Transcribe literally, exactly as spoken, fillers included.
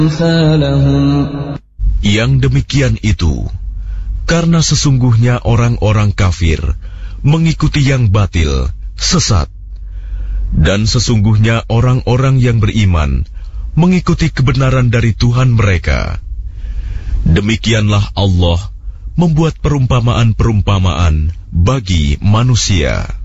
أمثالهم. Yang demikian itu karena sesungguhnya orang-orang kafir mengikuti yang batil, sesat. Dan sesungguhnya orang-orang yang beriman mengikuti kebenaran dari Tuhan mereka. Demikianlah Allah membuat perumpamaan-perumpamaan bagi manusia.